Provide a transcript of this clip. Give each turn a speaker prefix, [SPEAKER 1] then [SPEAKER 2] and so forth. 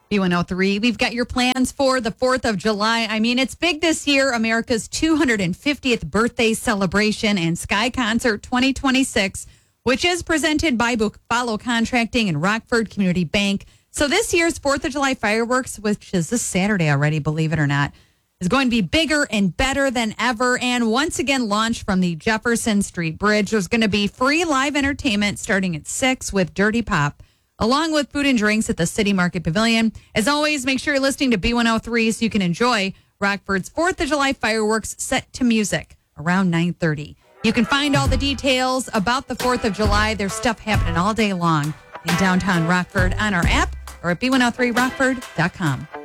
[SPEAKER 1] B103, we've got your plans for the 4th of July. I mean, it's big this year. America's 250th birthday celebration and Sky Concert 2026, which is presented by Buffalo Contracting and Rockford Community Bank. So this year's 4th of July fireworks, which is this Saturday already, believe it or not, is going to be bigger and better than ever. And once again, launched from the Jefferson Street Bridge. There's going to be free live entertainment starting at 6 with Dirty Pop, along with food and drinks at the City Market Pavilion. As always, make sure you're listening to B103 so you can enjoy Rockford's 4th of July fireworks set to music around 9:30. You can find all the details about the 4th of July. There's stuff happening all day long in downtown Rockford on our app or at b103rockford.com.